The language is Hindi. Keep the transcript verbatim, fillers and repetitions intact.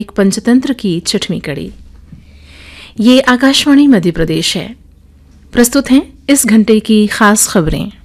एक पंचतंत्र की छठवीं कड़ी। ये आकाशवाणी मध्य प्रदेश है। प्रस्तुत हैं इस घंटे की खास खबरें।